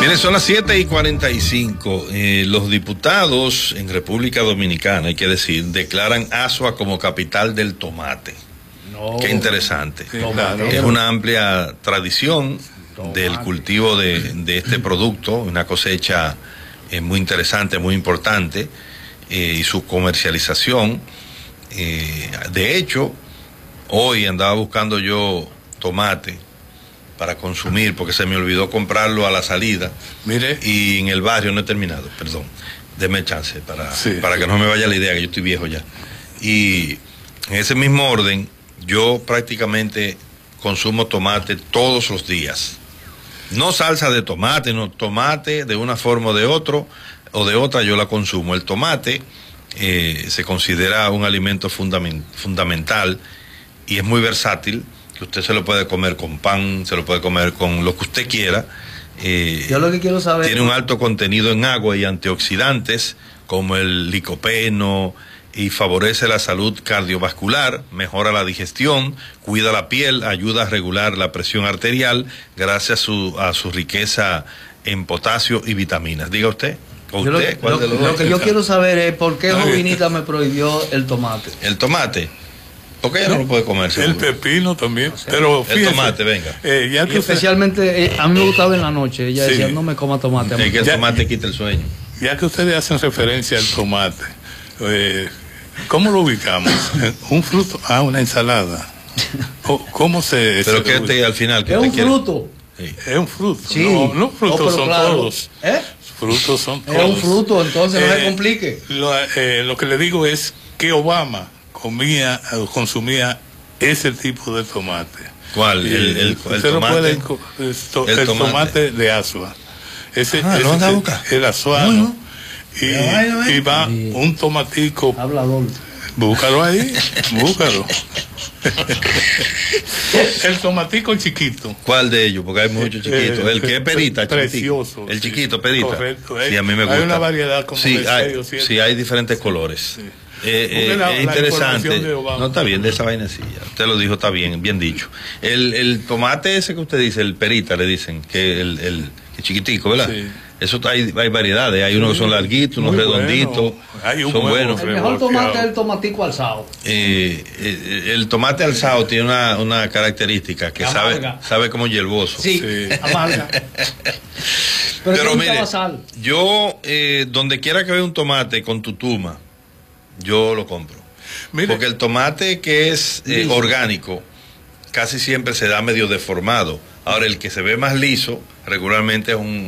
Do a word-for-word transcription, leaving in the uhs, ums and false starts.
Miren, son las siete y cuarenta y cinco. Eh, los diputados en República Dominicana, hay que decir, declaran Asua como capital del tomate. No. Qué interesante. Sí, claro. Es una amplia tradición tomate. del cultivo de, de este producto, una cosecha eh, muy interesante, muy importante, eh, y su comercialización. Eh, de hecho, hoy andaba buscando yo tomate para consumir, porque se me olvidó comprarlo a la salida. Mire. Y en el barrio no he terminado, perdón. Deme chance para, sí, para sí. que no me vaya la idea, que yo estoy viejo ya. Y en ese mismo orden, yo prácticamente consumo tomate todos los días. No salsa de tomate, no, tomate de una forma o de otro, o de otra yo la consumo. El tomate eh, se considera un alimento fundament, fundamental y es muy versátil, que usted se lo puede comer con pan, se lo puede comer con lo que usted quiera. Eh, Yo lo que quiero saber... Tiene un alto contenido en agua y antioxidantes, como el licopeno, y favorece la salud cardiovascular, mejora la digestión, cuida la piel, ayuda a regular la presión arterial, gracias a su, a su riqueza en potasio y vitaminas. Diga usted. ¿O yo usted? Lo, ¿Cuál lo, de los lo dos? que yo quiero saber es por qué Jovinita me prohibió el tomate. El tomate. ¿Por qué ella no lo puede comer? El pepino también, o sea, pero fíjese, el tomate, venga. Eh, ya que y especialmente, usted... eh, a mí me gustaba en la noche, ella sí. decía, no me coma tomate. Es que el ya, tomate quita el sueño. Ya que ustedes hacen referencia al tomate, eh, ¿cómo lo ubicamos? ¿Un fruto? Ah, una ensalada. ¿Cómo se...? Pero se que este al final... ¿Es un quiere? fruto? Sí. Es un fruto. Sí. No, no frutos oh, son claro. todos. ¿Eh? Frutos son todos. Es un fruto, entonces eh, no se complique. Lo, eh, lo que le digo es que Obama comía o consumía ese tipo de tomate. ¿Cuál? El, el, el, el tomate. Puede, el, el, el tomate. tomate de Asua. Ese, ah, ese no, es el asuano. No, no. Y, no, no, y va sí. un tomatico. Hablador. Búscalo ahí, búscalo. El tomatico chiquito. ¿Cuál de ellos? Porque hay muchos chiquitos. El que es perita, precioso. El chiquito, perita. Correcto. Sí, a mí me gusta. Hay una variedad como sí, de hay, seis o siete. Sí, hay diferentes colores. Sí. Eh, eh, la, es interesante. No, está bien de esa vainecilla. Usted lo dijo, está bien, bien dicho. El, el tomate ese que usted dice, el perita, le dicen, que el, el, el chiquitico, ¿verdad? Sí. Eso hay, hay variedades, hay sí, unos que son larguitos, unos redonditos, bueno. Hay un son buenos. El mejor tomate es el tomatico alzado. Eh, eh, el tomate alzado tiene una, una característica que sabe, sabe como hierboso. Sí, sí. amarga. Pero, Pero mire, yo eh, donde quiera que vea un tomate con tutuma, yo lo compro. Mire. Porque el tomate que es eh, orgánico casi siempre se da medio deformado. Ahora el que se ve más liso regularmente es un